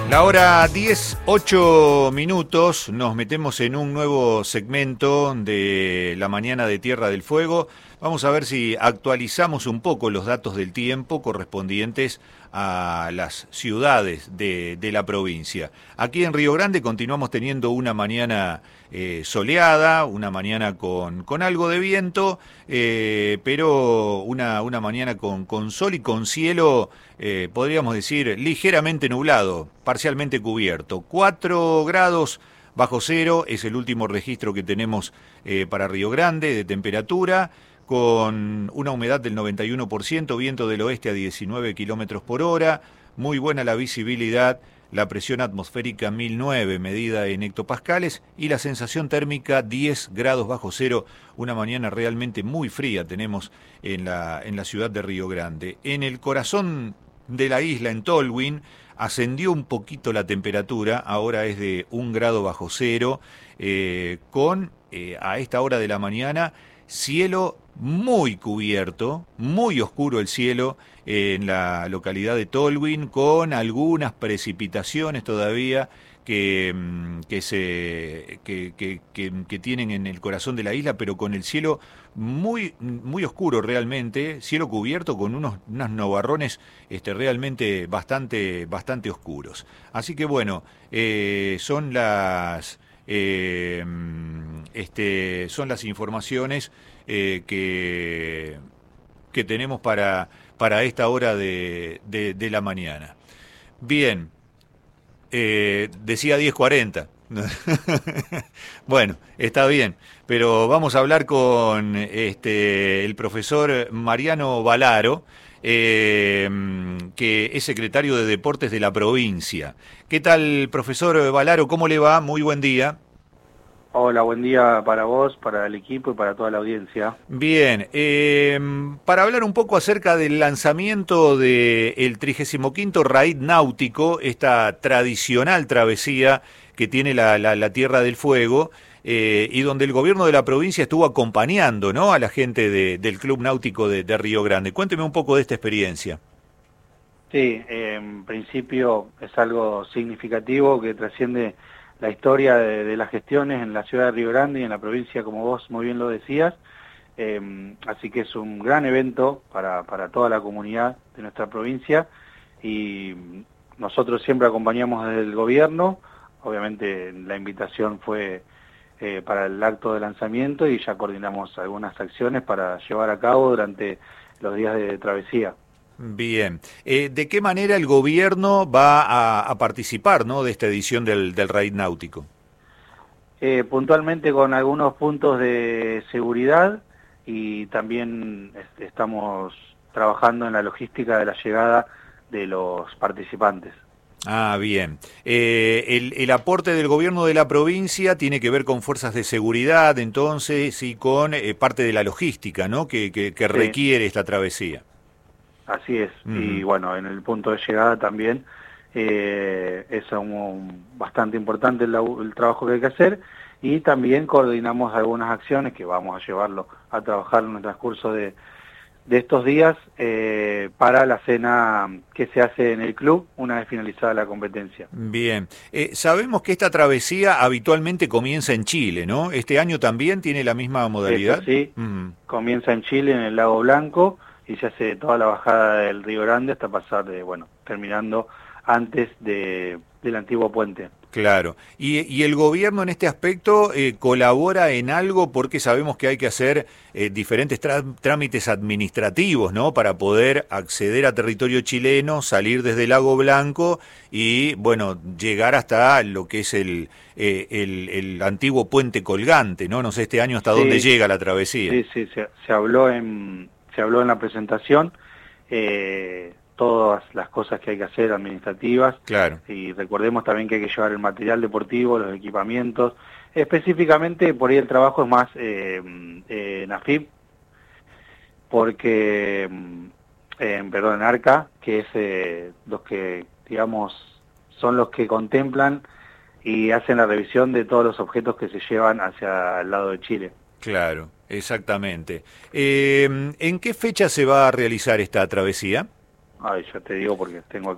La hora 10:08, nos metemos en un nuevo segmento de la mañana de Tierra del Fuego. Vamos a ver si actualizamos un poco los datos del tiempo correspondientes a las ciudades de la provincia. Aquí en Río Grande continuamos teniendo una mañana soleada, una mañana con algo de viento, pero una mañana con sol y con cielo, podríamos decir, ligeramente nublado, parcialmente cubierto. 4 grados bajo cero es el último registro que tenemos para Río Grande de temperatura, con una humedad del 91%, viento del oeste a 19 kilómetros por hora, muy buena la visibilidad, la presión atmosférica 1009 medida en hectopascales y la sensación térmica 10 grados bajo cero, una mañana realmente muy fría tenemos en la ciudad de Río Grande. En el corazón de la isla, en Tolwyn, ascendió un poquito la temperatura, ahora es de 1 grado bajo cero, con a esta hora de la mañana cielo muy cubierto, muy oscuro el cielo en la localidad de Tolwyn, con algunas precipitaciones todavía que tienen en el corazón de la isla, pero con el cielo muy oscuro realmente, cielo cubierto con unos nubarrones realmente bastante oscuros. Así que bueno, son las informaciones que tenemos para esta hora de la mañana. Bien, decía 10:40. Bueno, está bien, pero vamos a hablar con el profesor Mariano Valaro, que es secretario de Deportes de la provincia. ¿Qué tal, profesor Valaro? ¿Cómo le va? Muy buen día. Hola, buen día para vos, para el equipo y para toda la audiencia. Bien, para hablar un poco acerca del lanzamiento del 35º Raid Náutico, esta tradicional travesía que tiene la Tierra del Fuego, y donde el gobierno de la provincia estuvo acompañando, ¿no?, a la gente del Club Náutico de Río Grande. Cuénteme un poco de esta experiencia. Sí, en principio es algo significativo que trasciende la historia de las gestiones en la ciudad de Río Grande y en la provincia, como vos muy bien lo decías. Así que es un gran evento para toda la comunidad de nuestra provincia y nosotros siempre acompañamos desde el gobierno. Obviamente la invitación fue para el acto de lanzamiento y ya coordinamos algunas acciones para llevar a cabo durante los días de travesía. Bien. ¿De qué manera el gobierno va a participar, ¿no?, de esta edición del Raid Náutico? Puntualmente con algunos puntos de seguridad y también estamos trabajando en la logística de la llegada de los participantes. Ah, bien. El aporte del gobierno de la provincia tiene que ver con fuerzas de seguridad, entonces, y con parte de la logística, ¿no?, que requiere esta travesía. Así es, y bueno, en el punto de llegada también es bastante importante el trabajo que hay que hacer y también coordinamos algunas acciones que vamos a llevarlo a trabajar en el transcurso de estos días para la cena que se hace en el club una vez finalizada la competencia. Bien, sabemos que esta travesía habitualmente comienza en Chile, ¿no? ¿Este año también tiene la misma modalidad? Eso sí, comienza en Chile, en el Lago Blanco, y se hace toda la bajada del Río Grande hasta pasar terminando antes del antiguo puente. Claro. ¿Y el gobierno en este aspecto colabora en algo? Porque sabemos que hay que hacer diferentes trámites administrativos, ¿no?, para poder acceder a territorio chileno, salir desde el Lago Blanco y, bueno, llegar hasta lo que es el antiguo puente colgante, ¿no? No sé este año hasta dónde llega la travesía. Sí, se habló en la presentación todas las cosas que hay que hacer administrativas. Claro. Y recordemos también que hay que llevar el material deportivo, los equipamientos. Específicamente por ahí el trabajo es más en AFIP, porque en ARCA, que es los que, digamos, son los que contemplan y hacen la revisión de todos los objetos que se llevan hacia el lado de Chile. Claro, exactamente. ¿En qué fecha se va a realizar esta travesía? Ay, ya te digo porque tengo